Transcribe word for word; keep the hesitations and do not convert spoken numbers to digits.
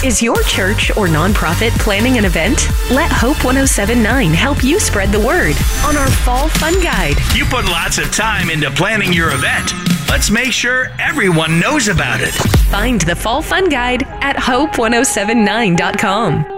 Is your church or nonprofit planning an event? Let Hope ten seventy-nine help you spread the word on our Fall Fun Guide. You put lots of time into planning your event. Let's make sure everyone knows about it. Find the Fall Fun Guide at hope ten seventy-nine dot com.